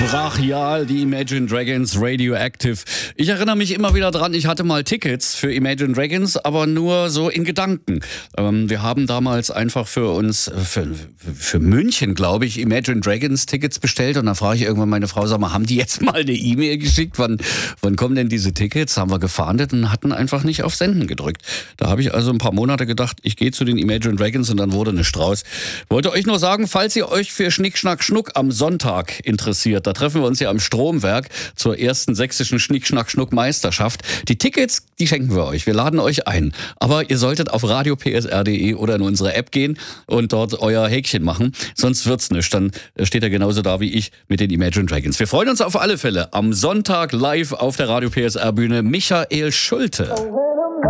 Brachial, die Imagine Dragons, Radioactive. Ich erinnere mich immer wieder dran, ich hatte mal Tickets für Imagine Dragons, aber nur so in Gedanken. Wir haben damals einfach für uns, für München, glaube ich, Imagine Dragons Tickets bestellt. Und dann frage ich irgendwann meine Frau, sag mal, haben die jetzt mal eine E-Mail geschickt? Wann kommen denn diese Tickets? Haben wir gefahndet und hatten einfach nicht auf Senden gedrückt. Da habe ich also ein paar Monate gedacht, ich gehe zu den Imagine Dragons und dann wurde eine Strauß. Wollte euch nur sagen, falls ihr euch für Schnick, Schnack, Schnuck am Sonntag interessiert, da treffen wir uns ja am Stromwerk zur ersten sächsischen Schnick, Schnack, Schnuck Meisterschaft. Die Tickets, die schenken wir euch. Wir laden euch ein. Aber ihr solltet auf radiopsr.de oder in unsere App gehen und dort euer Häkchen machen. Sonst wird's nichts. Dann steht er genauso da wie ich mit den Imagine Dragons. Wir freuen uns auf alle Fälle am Sonntag live auf der Radio PSR Bühne Michael Schulte.